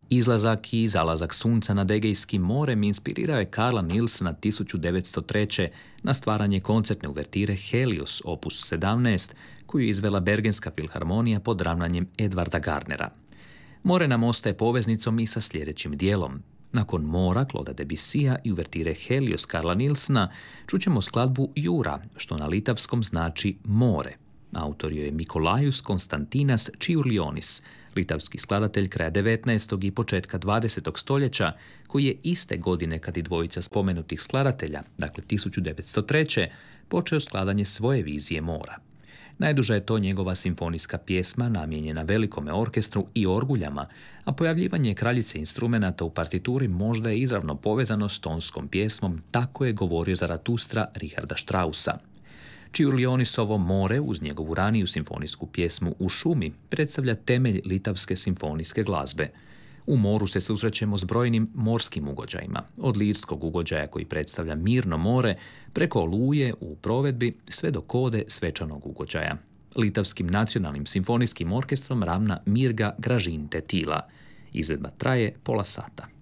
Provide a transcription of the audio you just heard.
Izlazak i zalazak sunca nad Egejskim morem inspirirao je Carla Nilssona 1903. na stvaranje koncertne uvertire Helios opus 17, koju je izvela Bergenska filharmonija pod ravnanjem Edvarda Garnera. More nam ostaje poveznicom i sa sljedećim dijelom. Nakon Mora Claudea Debussya i uvertire Helios Carla Nilssona čućemo skladbu Jura, što na litavskom znači more. Autor joj je Mikolajus Konstantinas Čiurlionis, litavski skladatelj kraja 19. i početka 20. stoljeća, koji je iste godine kad i dvojica spomenutih skladatelja, dakle 1903. počeo skladanje svoje vizije mora. Najduža je to njegova simfonijska pjesma namijenjena velikome orkestru i orguljama, a pojavljivanje kraljice instrumenata u partituri možda je izravno povezano s tonskom pjesmom Tako je govorio Zaratustra Richarda Straussa. Čiurlionisovo more uz njegovu raniju simfonijsku pjesmu U šumi predstavlja temelj litavske simfonijske glazbe. U moru se susrećemo s brojnim morskim ugođajima, od lirskog ugođaja koji predstavlja mirno more, preko oluje u provedbi sve do kode svečanog ugođaja. Litavskim nacionalnim simfonijskim orkestrom ravna Mirga Gražinte Tila. Izvedba traje pola sata.